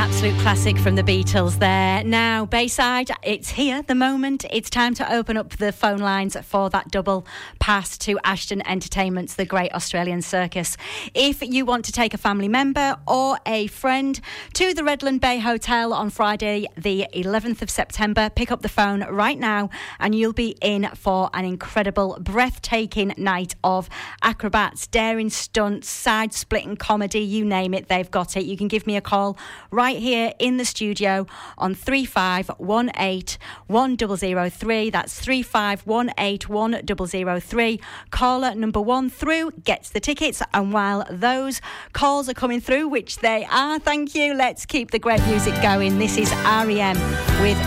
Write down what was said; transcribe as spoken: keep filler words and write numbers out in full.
absolute classic from the Beatles there. Now, Bayside, it's here, the moment. It's time to open up the phone lines for that double pass to Ashton Entertainment's The Great Australian Circus. If you want to take a family member or a friend to the Redland Bay Hotel on Friday, the eleventh of September, pick up the phone right now and you'll be in for an incredible, breathtaking night of acrobats, daring stunts, side-splitting comedy, you name it, they've got it. You can give me a call right here in the studio on three five one eight one zero zero three. That's three five one eight one zero zero three. Caller number one through gets the tickets, and while those calls are coming through, which they are, thank you, let's keep the great music going. This is R E M with